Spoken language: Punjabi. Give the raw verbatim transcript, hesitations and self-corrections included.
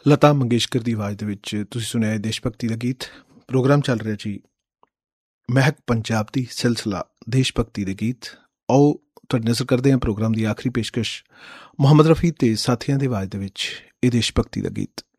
ਲਤਾ ਮੰਗੇਸ਼ਕਰ ਦੀ ਆਵਾਜ਼ ਦੇ ਵਿੱਚ ਤੁਸੀਂ ਸੁਣਿਆ ਦੇਸ਼ ਭਗਤੀ ਦਾ ਗੀਤ। ਪ੍ਰੋਗਰਾਮ ਚੱਲ ਰਿਹਾ ਜੀ ਮਹਿਕ ਪੰਜਾਬ ਦੀ, ਸਿਲਸਿਲਾ ਦੇਸ਼ ਭਗਤੀ ਦੇ ਗੀਤ। ਆਓ ਤੁਹਾਡੀ ਨਜ਼ਰ ਕਰਦੇ ਹਾਂ ਪ੍ਰੋਗਰਾਮ ਦੀ ਆਖਰੀ ਪੇਸ਼ਕਸ਼ ਮੁਹੰਮਦ ਰਫੀ ਤੇ ਸਾਥੀਆਂ ਦੀ ਆਵਾਜ਼ ਦੇ ਵਿੱਚ ਇਹ ਦੇਸ਼ ਭਗਤੀ ਦਾ ਗੀਤ।